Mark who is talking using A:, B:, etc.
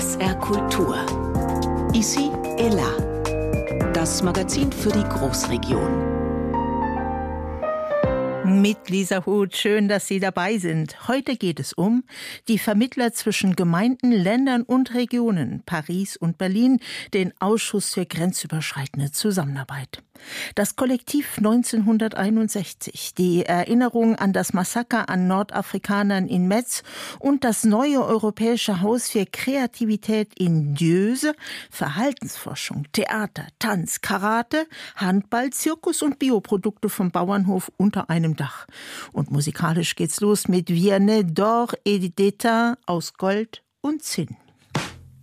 A: SR Kultur. Ici et là. Das Magazin für die Großregion.
B: Mit Lisa Huth, schön, dass Sie dabei sind. Heute geht es um die Vermittler zwischen Gemeinden, Ländern und Regionen, Paris und Berlin, den Ausschuss für grenzüberschreitende Zusammenarbeit. Das Kollektiv 1961, die Erinnerung an das Massaker an Nordafrikanern in Metz und das neue Europäische Haus für Kreativität in Dieuze, Verhaltensforschung, Theater, Tanz, Karate, Handball, Zirkus und Bioprodukte vom Bauernhof unter einem Dach. Und musikalisch geht's los mit Vianney d'Or et d'Étain aus Gold und Zinn.